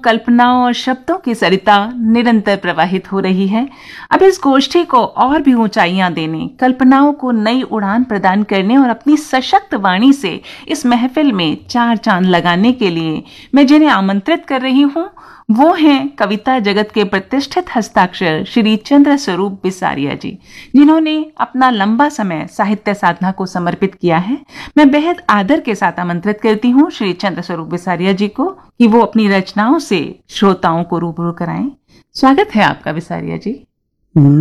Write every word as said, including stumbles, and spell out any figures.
कल्पनाओं और शब्दों की सरिता निरंतर प्रवाहित हो रही है। अब इस गोष्ठी को और भी ऊंचाइयां देने, कल्पनाओं को नई उड़ान प्रदान करने और अपनी सशक्त वाणी से इस महफिल में चार चांद लगाने के लिए मैं जिन्हें आमंत्रित कर रही हूं वो हैं कविता जगत के प्रतिष्ठित हस्ताक्षर श्री चंद्र स्वरूप बिसारिया जी, जिन्होंने अपना लंबा समय साहित्य साधना को समर्पित किया है। मैं बेहद आदर के साथ आमंत्रित करती हूँ श्री चंद्र स्वरूप बिसारिया जी को कि वो अपनी रचनाओं से श्रोताओं को रूबरू कराएं। स्वागत है आपका बिसारिया जी।